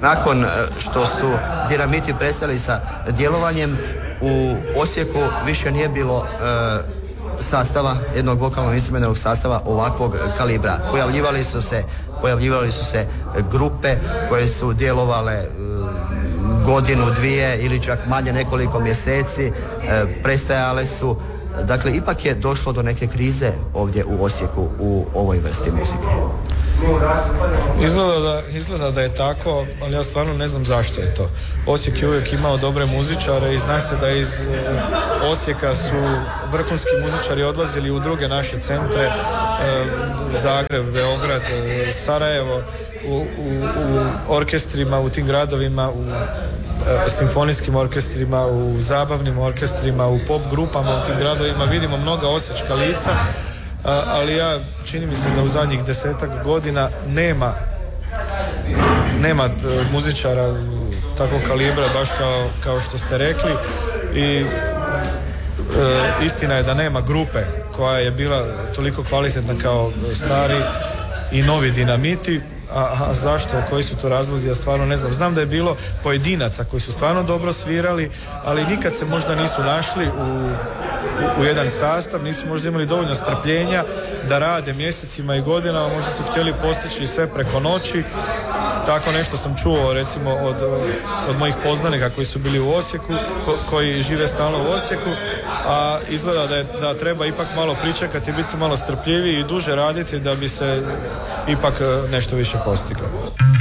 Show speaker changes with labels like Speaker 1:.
Speaker 1: Nakon što su Dinamiti prestali sa djelovanjem, u Osijeku više nije bilo sastava, jednog vokalnog instrumentalnog sastava ovakvog kalibra. Pojavljivali su se grupe koje su djelovale godinu, dvije ili čak manje, nekoliko mjeseci, prestajale su. Dakle, ipak je došlo do neke krize ovdje u Osijeku u ovoj vrsti muzike.
Speaker 2: Izgleda da je tako, ali ja stvarno ne znam zašto je to. Osijek je uvijek imao dobre muzičare i zna se da iz Osijeka su vrhunski muzičari odlazili u druge naše centre, Zagreb, Beograd, Sarajevo, u orkestrima, u tim gradovima, u simfonijskim orkestrima, u zabavnim orkestrima, u pop grupama u tim gradovima vidimo mnoga osječka lica, ali čini mi se da u zadnjih 10-ak godina nema muzičara takvog kalibra baš kao što ste rekli i istina je da nema grupe koja je bila toliko kvalitetna kao stari i novi Dinamiti. A zašto, koji su to razlozi, ja stvarno ne znam. Znam da je bilo pojedinaca koji su stvarno dobro svirali, ali nikad se možda nisu našli u jedan sastav, nisu možda imali dovoljno strpljenja da rade mjesecima i godinama, možda su htjeli postići sve preko noći. Tako nešto sam čuo recimo od mojih poznanika koji su bili u Osijeku, koji žive stalno u Osijeku, a izgleda da treba ipak malo pričekati, biti malo strpljiviji i duže raditi da bi se ipak nešto više postiglo.